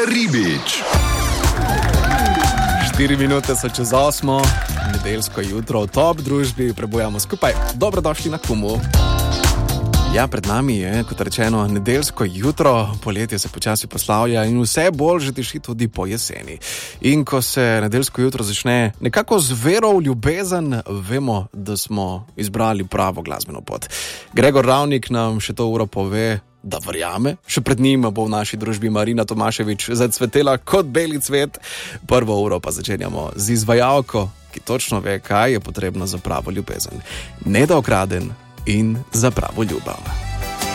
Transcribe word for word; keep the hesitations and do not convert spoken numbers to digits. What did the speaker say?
Ribič. Štiri minute so čez osmo, nedeljsko jutro v top družbi prebujamo skupaj. Dobrodošli na Kumu. Ja, pred nami je, kot rečeno, nedeljsko jutro, poletje se počasi poslavlja in vse bolj že diši tudi po jeseni. In ko se nedeljsko jutro začne nekako z vero v ljubezen, vemo, da smo izbrali pravo glasbeno pot. Gregor Ravnik nam še to uro pove, da verjame. Še pred njim bo v naši družbi Marina Tomašević zacvetela kot beli cvet. Prvo uro pa začenjamo z izvajalko, ki točno ve, kaj je potrebno za pravo ljubezen. Nedokraden in za pravo ljubav.